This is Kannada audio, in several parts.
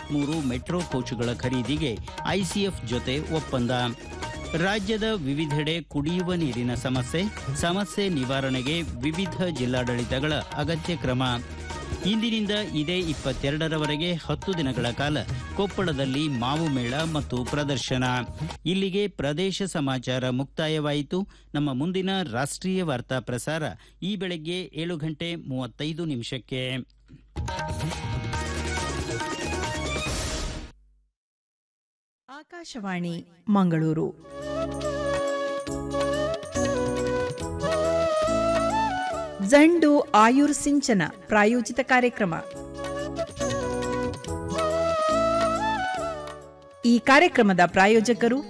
53 ಮೆಟ್ರೋ ಕೋಚುಗಳ ಖರೀದಿಗೆ ಐಸಿಎಫ್ ಜೊತೆ ಒಪ್ಪಂದ. ರಾಜ್ಯದ ವಿವಿಧೆಡೆ ಕುಡಿಯುವ ನೀರಿನ ಸಮಸ್ಯೆ ನಿವಾರಣೆಗೆ ವಿವಿಧ ಜಿಲ್ಲಾಡಳಿತಗಳ ಅಗತ್ಯ ಕ್ರಮ. ಇಂದಿನಿಂದ ಇದೇ 22ರವರೆಗೆ 10 ದಿನಗಳ ಕಾಲ ಕೊಪ್ಪಳದಲ್ಲಿ ಮಾವು ಮೇಳ ಮತ್ತು ಪ್ರದರ್ಶನ. ಇಲ್ಲಿಗೆ ಪ್ರದೇಶ ಸಮಾಚಾರ ಮುಕ್ತಾಯವಾಯಿತು. ನಮ್ಮ ಮುಂದಿನ ರಾಷ್ಟ್ರೀಯ ವಾರ್ತಾ ಪ್ರಸಾರ ಈ ಬೆಳಗ್ಗೆ 7:35 ಆಕಾಶವಾಣಿ ಮಂಗಳೂರು. ಜಂಡು ಆಯುರ್ ಸಿಂಚನ ಪ್ರಾಯೋಜಿತ ಕಾರ್ಯಕ್ರಮ. ಈ ಕಾರ್ಯಕ್ರಮದ ಪ್ರಾಯೋಜಕರು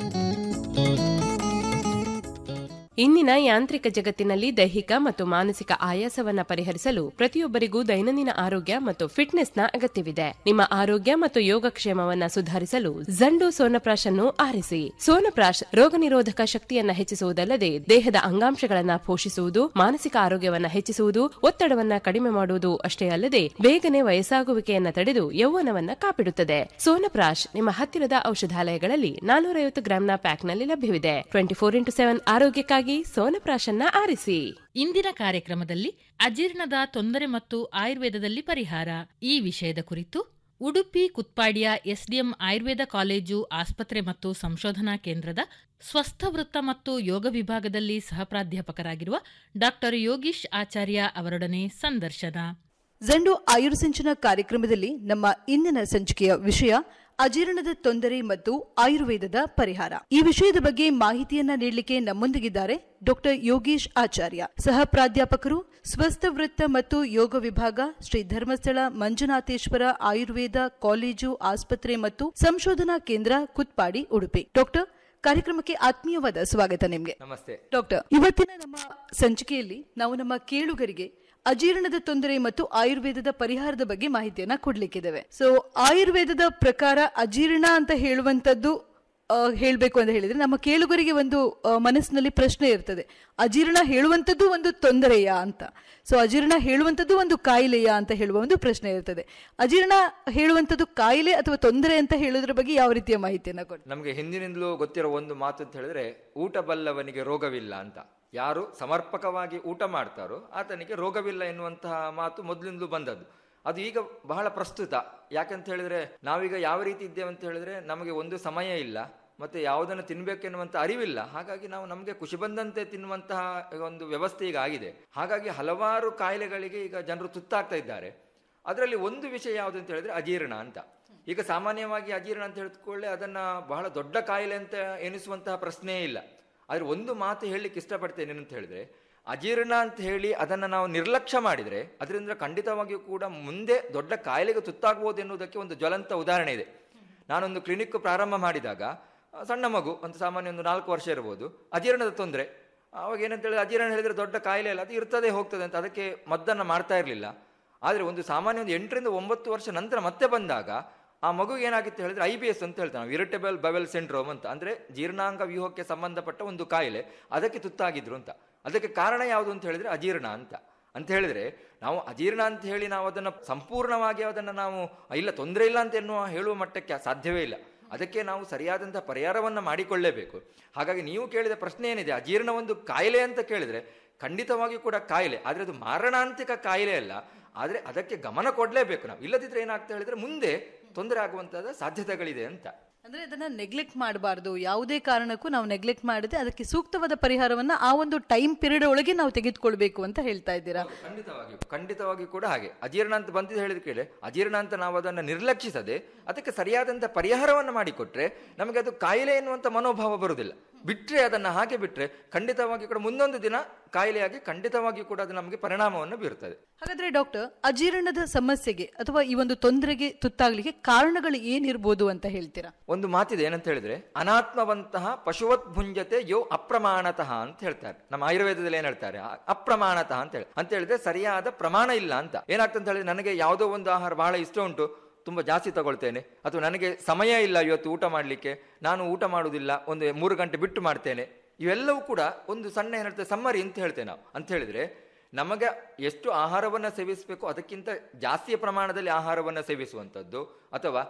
ಇಂದಿನ ಯಾಂತ್ರಿಕ ಜಗತ್ತಿನಲ್ಲಿ ದೈಹಿಕ ಮತ್ತು ಮಾನಸಿಕ ಆಯಾಸವನ್ನ ಪರಿಹರಿಸಲು ಪ್ರತಿಯೊಬ್ಬರಿಗೂ ದೈನಂದಿನ ಆರೋಗ್ಯ ಮತ್ತು ಫಿಟ್ನೆಸ್ನ ಅಗತ್ಯವಿದೆ. ನಿಮ್ಮ ಆರೋಗ್ಯ ಮತ್ತು ಯೋಗಕ್ಷೇಮವನ್ನ ಸುಧಾರಿಸಲು ಜಂಡು ಸೋನಪ್ರಾಶ್ ಅನ್ನು ಆರಿಸಿ. ಸೋನಪ್ರಾಶ್ ರೋಗ ನಿರೋಧಕ ಶಕ್ತಿಯನ್ನ ಹೆಚ್ಚಿಸುವುದಲ್ಲದೆ ದೇಹದ ಅಂಗಾಂಶಗಳನ್ನ ಪೋಷಿಸುವುದು, ಮಾನಸಿಕ ಆರೋಗ್ಯವನ್ನ ಹೆಚ್ಚಿಸುವುದು, ಒತ್ತಡವನ್ನ ಕಡಿಮೆ ಮಾಡುವುದು ಅಷ್ಟೇ ಅಲ್ಲದೆ ಬೇಗನೆ ವಯಸ್ಸಾಗುವಿಕೆಯನ್ನ ತಡೆದು ಯೌವನವನ್ನ ಕಾಪಿಡುತ್ತದೆ. ಸೋನಪ್ರಾಶ್ ನಿಮ್ಮ ಹತ್ತಿರದ ಔಷಧಾಲಯಗಳಲ್ಲಿ 450 ಗ್ರಾಂನ ಪ್ಯಾಕ್ನಲ್ಲಿ ಲಭ್ಯವಿದೆ. 24x7 ಆರೋಗ್ಯಕ್ಕಾಗಿ ಸೋನಪ್ರಾಶನ್ನ ಆರಿಸಿ. ಇಂದಿನ ಕಾರ್ಯಕ್ರಮದಲ್ಲಿ ಅಜೀರ್ಣದ ತೊಂದರೆ ಮತ್ತು ಆಯುರ್ವೇದದಲ್ಲಿ ಪರಿಹಾರ ಈ ವಿಷಯದ ಕುರಿತು ಉಡುಪಿ ಕುತ್ಪಾಡಿಯ ಎಸ್ಡಿಎಂ ಆಯುರ್ವೇದ ಕಾಲೇಜು ಆಸ್ಪತ್ರೆ ಮತ್ತು ಸಂಶೋಧನಾ ಕೇಂದ್ರದ ಸ್ವಸ್ಥವೃತ್ತ ಮತ್ತು ಯೋಗ ವಿಭಾಗದಲ್ಲಿ ಸಹಪ್ರಾಧ್ಯಾಪಕರಾಗಿರುವ ಡಾ ಯೋಗೀಶ್ ಆಚಾರ್ಯ ಅವರೊಡನೆ ಸಂದರ್ಶನ. ಜಂಡು ಆಯುರ್ಸಿಂಚನ ಕಾರ್ಯಕ್ರಮದಲ್ಲಿ ನಮ್ಮ ಇಂದಿನ ಸಂಚಿಕೆಯ ವಿಷಯ ಅಜೀರ್ಣದ ತೊಂದರೆ ಮತ್ತು ಆಯುರ್ವೇದದ ಪರಿಹಾರ. ಈ ವಿಷಯದ ಬಗ್ಗೆ ಮಾಹಿತಿಯನ್ನ ನೀಡಲಿಕ್ಕೆ ನಮ್ಮೊಂದಿಗಿದ್ದಾರೆ ಡಾಕ್ಟರ್ ಯೋಗೀಶ್ ಆಚಾರ್ಯ, ಸಹ ಪ್ರಾಧ್ಯಾಪಕರು, ಸ್ವಸ್ಥ ವೃತ್ತ ಮತ್ತು ಯೋಗ ವಿಭಾಗ, ಶ್ರೀ ಧರ್ಮಸ್ಥಳ ಮಂಜುನಾಥೇಶ್ವರ ಆಯುರ್ವೇದ ಕಾಲೇಜು ಆಸ್ಪತ್ರೆ ಮತ್ತು ಸಂಶೋಧನಾ ಕೇಂದ್ರ, ಕುತ್ಪಾಡಿ, ಉಡುಪಿ. ಡಾಕ್ಟರ್, ಕಾರ್ಯಕ್ರಮಕ್ಕೆ ಆತ್ಮೀಯವಾದ ಸ್ವಾಗತ ನಿಮಗೆ. ನಮಸ್ತೆ ಡಾಕ್ಟರ್. ಇವತ್ತಿನ ನಮ್ಮ ಸಂಚಿಕೆಯಲ್ಲಿ ನಾವು ನಮ್ಮ ಕೇಳುಗರಿಗೆ ಅಜೀರ್ಣದ ತೊಂದರೆ ಮತ್ತು ಆಯುರ್ವೇದದ ಪರಿಹಾರದ ಬಗ್ಗೆ ಮಾಹಿತಿಯನ್ನ ಕೊಡ್ಲಿಕ್ಕಿದ್ದೇವೆ. ಸೊ ಆಯುರ್ವೇದದ ಪ್ರಕಾರ ಅಜೀರ್ಣ ಅಂತ ಹೇಳುವಂತದ್ದು ಹೇಳ್ಬೇಕು ಅಂತ ಹೇಳಿದ್ರೆ ನಮ್ಮ ಕೇಳುಗರಿಗೆ ಒಂದು ಮನಸ್ಸಿನಲ್ಲಿ ಪ್ರಶ್ನೆ ಇರ್ತದೆ, ಅಜೀರ್ಣ ಹೇಳುವಂಥದ್ದು ಒಂದು ತೊಂದರೆಯಾ ಅಂತ. ಸೊ ಅಜೀರ್ಣ ಹೇಳುವಂಥದ್ದು ಒಂದು ಕಾಯಿಲೆಯಾ ಅಂತ ಹೇಳುವ ಒಂದು ಪ್ರಶ್ನೆ ಇರ್ತದೆ. ಅಜೀರ್ಣ ಹೇಳುವಂಥದ್ದು ಕಾಯಿಲೆ ಅಥವಾ ತೊಂದರೆ ಅಂತ ಹೇಳೋದ್ರ ಬಗ್ಗೆ ಯಾವ ರೀತಿಯ ಮಾಹಿತಿಯನ್ನ ಕೊಡಿ. ನಮಗೆ ಹಿಂದಿನಿಂದಲೂ ಗೊತ್ತಿರೋ ಒಂದು ಮಾತು ಅಂತ ಹೇಳಿದ್ರೆ, ಊಟ ಬಲ್ಲವನಿಗೆ ರೋಗವಿಲ್ಲ ಅಂತ. ಯಾರು ಸಮರ್ಪಕವಾಗಿ ಊಟ ಮಾಡ್ತಾರೋ ಆತನಿಗೆ ರೋಗವಿಲ್ಲ ಎನ್ನುವಂತಹ ಮಾತು ಮೊದಲಿಂದಲೂ ಬಂದದ್ದು. ಅದು ಈಗ ಬಹಳ ಪ್ರಸ್ತುತ. ಯಾಕಂತ ಹೇಳಿದ್ರೆ ನಾವೀಗ ಯಾವ ರೀತಿ ಇದ್ದೇವೆ ಅಂತ ಹೇಳಿದ್ರೆ, ನಮಗೆ ಒಂದು ಸಮಯ ಇಲ್ಲ, ಮತ್ತೆ ಯಾವುದನ್ನು ತಿನ್ಬೇಕೆನ್ನುವಂತ ಅರಿವಿಲ್ಲ. ಹಾಗಾಗಿ ನಾವು ನಮಗೆ ಖುಷಿ ಬಂದಂತೆ ತಿನ್ನುವಂತಹ ಒಂದು ವ್ಯವಸ್ಥೆ ಈಗ ಆಗಿದೆ. ಹಾಗಾಗಿ ಹಲವಾರು ಕಾಯಿಲೆಗಳಿಗೆ ಈಗ ಜನರು ತುತ್ತಾಗ್ತಾ ಇದ್ದಾರೆ. ಅದರಲ್ಲಿ ಒಂದು ವಿಷಯ ಯಾವುದು ಅಂತ ಹೇಳಿದ್ರೆ ಅಜೀರ್ಣ ಅಂತ. ಈಗ ಸಾಮಾನ್ಯವಾಗಿ ಅಜೀರ್ಣ ಅಂತ ಹೇಳಿದ್ಕೊಳ್ಳೆ ಅದನ್ನ ಬಹಳ ದೊಡ್ಡ ಕಾಯಿಲೆ ಅಂತ ಎನಿಸುವಂತಹ ಪ್ರಶ್ನೆಯೇ ಇಲ್ಲ. ಆದ್ರೆ ಒಂದು ಮಾತು ಹೇಳಲಿಕ್ಕೆ ಇಷ್ಟಪಡ್ತೇನೆ ಅಂತ ಹೇಳಿದ್ರೆ, ಅಜೀರ್ಣ ಅಂತ ಹೇಳಿ ಅದನ್ನು ನಾವು ನಿರ್ಲಕ್ಷ್ಯ ಮಾಡಿದರೆ ಅದರಿಂದ ಖಂಡಿತವಾಗಿಯೂ ಕೂಡ ಮುಂದೆ ದೊಡ್ಡ ಕಾಯಿಲೆಗೆ ತುತ್ತಾಗಬಹುದು ಎನ್ನುವುದಕ್ಕೆ ಒಂದು ಜ್ವಲಂತ ಉದಾಹರಣೆ ಇದೆ. ನಾನೊಂದು ಕ್ಲಿನಿಕ್ ಪ್ರಾರಂಭ ಮಾಡಿದಾಗ ಸಣ್ಣ ಮಗು, ಒಂದು ಸಾಮಾನ್ಯ 4 ವರ್ಷ ಇರ್ಬೋದು, ಅಜೀರ್ಣದ ತೊಂದರೆ. ಅವಾಗ ಏನಂತ ಹೇಳಿದ್ರೆ, ಅಜೀರ್ಣ ಹೇಳಿದ್ರೆ ದೊಡ್ಡ ಕಾಯಿಲೆ ಅಲ್ಲ, ಅದು ಇರ್ತದೆ ಹೋಗ್ತದೆ ಅಂತ ಅದಕ್ಕೆ ಮದ್ದನ್ನು ಮಾಡ್ತಾ ಇರಲಿಲ್ಲ. ಆದರೆ ಒಂದು ಸಾಮಾನ್ಯ 8 ರಿಂದ 9 ವರ್ಷ ನಂತರ ಮತ್ತೆ ಬಂದಾಗ ಆ ಮಗುಗೆ ಏನಾಗಿತ್ತು ಹೇಳಿದ್ರೆ IBS ಅಂತ ಹೇಳ್ತಾವೆ, ಇರಿಟೇಬಲ್ ಬವೆಲ್ ಸಿಂಡ್ರೋಮ್ ಅಂತ. ಅಂದ್ರೆ ಜೀರ್ಣಾಂಗ ವ್ಯೂಹಕ್ಕೆ ಸಂಬಂಧಪಟ್ಟ ಒಂದು ಕಾಯಿಲೆ, ಅದಕ್ಕೆ ತುತ್ತಾಗಿದ್ರು ಅಂತ. ಅದಕ್ಕೆ ಕಾರಣ ಯಾವುದು ಅಂತ ಹೇಳಿದ್ರೆ ಅಜೀರ್ಣ ಅಂತ ಹೇಳಿದ್ರೆ, ನಾವು ಅಜೀರ್ಣ ಅಂತ ಹೇಳಿ ನಾವು ಅದನ್ನು ಸಂಪೂರ್ಣವಾಗಿ ಅದನ್ನು ನಾವು ಇಲ್ಲ ತೊಂದರೆ ಇಲ್ಲ ಅಂತ ಹೇಳುವ ಮಟ್ಟಕ್ಕೆ ಸಾಧ್ಯವೇ ಇಲ್ಲ. ಅದಕ್ಕೆ ನಾವು ಸರಿಯಾದಂತಹ ಪರಿಹಾರವನ್ನು ಮಾಡಿಕೊಳ್ಳೇಬೇಕು. ಹಾಗಾಗಿ ನೀವು ಕೇಳಿದ ಪ್ರಶ್ನೆ ಏನಿದೆ, ಅಜೀರ್ಣ ಒಂದು ಕಾಯಿಲೆ ಅಂತ ಕೇಳಿದ್ರೆ ಖಂಡಿತವಾಗಿಯೂ ಕೂಡ ಕಾಯಿಲೆ, ಆದರೆ ಅದು ಮಾರಣಾಂತಿಕ ಕಾಯಿಲೆ ಅಲ್ಲ. ಆದರೆ ಅದಕ್ಕೆ ಗಮನ ಕೊಡಲೇಬೇಕು ನಾವು. ಇಲ್ಲದಿದ್ರೆ ಏನಾಗ್ತಾ ಹೇಳಿದ್ರೆ ಮುಂದೆ ತೊಂದರೆ ಆಗುವಂತಹ ಸಾಧ್ಯತೆಗಳಿದೆ ಅಂತ. ಅಂದ್ರೆ ಅದನ್ನ ನೆಗ್ಲೆಕ್ಟ್ ಮಾಡಬಾರ್ದು. ಯಾವುದೇ ಕಾರಣಕ್ಕೂ ನಾವು ನೆಗ್ಲೆಕ್ಟ್ ಮಾಡದೆ ಅದಕ್ಕೆ ಸೂಕ್ತವಾದ ಪರಿಹಾರವನ್ನ ಆ ಒಂದು ಟೈಮ್ ಪೀರಿಯಡ್ ಒಳಗೆ ನಾವು ತೆಗೆದುಕೊಳ್ಬೇಕು ಅಂತ ಹೇಳ್ತಾ ಇದ್ದೀರಾ? ಖಂಡಿತವಾಗಿ ಕೂಡ ಹಾಗೆ. ಅಜೀರ್ಣ ಅಂತ ಬಂದಿದ್ದು ಹೇಳಿದ ಕೇಳಿ, ಅಜೀರ್ಣ ಅಂತ ನಾವು ಅದನ್ನು ನಿರ್ಲಕ್ಷಿಸದೆ ಅದಕ್ಕೆ ಸರಿಯಾದಂತ ಪರಿಹಾರವನ್ನು ಮಾಡಿಕೊಟ್ರೆ ನಮಗೆ ಅದು ಕಾಯಿಲೆ ಎನ್ನುವಂತ ಮನೋಭಾವ ಬರುವುದಿಲ್ಲ. ಬಿಟ್ರೆ ಅದನ್ನು ಹಾಗೆ ಬಿಟ್ರೆ ಖಂಡಿತವಾಗಿ ಕೂಡ ಮುಂದೊಂದು ದಿನ ಕಾಯಿಲೆಯಾಗಿ ಖಂಡಿತವಾಗಿ ಕೂಡ ಅದು ನಮಗೆ ಪರಿಣಾಮವನ್ನು ಬೀರುತ್ತದೆ. ಹಾಗಾದ್ರೆ ಡಾಕ್ಟರ್, ಅಜೀರ್ಣದ ಸಮಸ್ಯೆಗೆ ಅಥವಾ ಈ ಒಂದು ತೊಂದರೆಗೆ ತುತ್ತಾಗಲಿಕ್ಕೆ ಕಾರಣಗಳು ಏನಿರ್ಬೋದು ಅಂತ ಹೇಳ್ತೀರಾ? ಒಂದು ಮಾತಿದೆ, ಏನಂತ ಹೇಳಿದ್ರೆ, ಅನಾತ್ಮವಂತಹ ಪಶುವತ್ ಭುಂಜತೆ ಯೋ ಅಪ್ರಮಾಣತಃ ಅಂತ ಹೇಳ್ತಾರೆ. ನಮ್ಮ ಆಯುರ್ವೇದದಲ್ಲಿ ಏನ್ ಹೇಳ್ತಾರೆ, ಅಪ್ರಮಾಣತಃ ಅಂತ ಹೇಳಿದ್ರೆ ಸರಿಯಾದ ಪ್ರಮಾಣ ಇಲ್ಲ ಅಂತ. ಏನಾಗ್ತಂತ ಹೇಳಿದ್ರೆ, ನನಗೆ ಯಾವುದೋ ಒಂದು ಆಹಾರ ಬಹಳ ಇಷ್ಟ ಉಂಟು, ತುಂಬ ಜಾಸ್ತಿ ತಗೊಳ್ತೇನೆ, ಅಥವಾ ನನಗೆ ಸಮಯ ಇಲ್ಲ ಇವತ್ತು ಊಟ ಮಾಡಲಿಕ್ಕೆ, ನಾನು ಊಟ ಮಾಡುವುದಿಲ್ಲ, ಒಂದು 3 ಗಂಟೆ ಬಿಟ್ಟು ಮಾಡ್ತೇನೆ. ಇವೆಲ್ಲವೂ ಕೂಡ ಒಂದು ಸಣ್ಣ ಏನಿರ್ತದೆ ಸಮ್ಮರಿ ಅಂತ ಹೇಳ್ತೇವೆ ನಾವು. ಅಂತ ಹೇಳಿದ್ರೆ ನಮಗೆ ಎಷ್ಟು ಆಹಾರವನ್ನು ಸೇವಿಸಬೇಕು ಅದಕ್ಕಿಂತ ಜಾಸ್ತಿಯ ಪ್ರಮಾಣದಲ್ಲಿ ಆಹಾರವನ್ನು ಸೇವಿಸುವಂಥದ್ದು, ಅಥವಾ